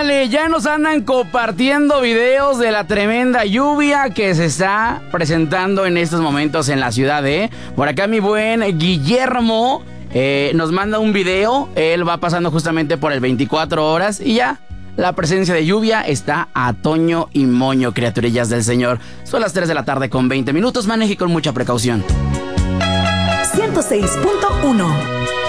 Órale, ya nos andan compartiendo videos de la tremenda lluvia que se está presentando en estos momentos en la ciudad, ¿eh? Por acá mi buen Guillermo nos manda un video. Él va pasando justamente por el 24 horas y ya la presencia de lluvia está a toño y moño, criaturillas del Señor. Son las 3 de la tarde con 20 minutos. Maneje con mucha precaución. 106.1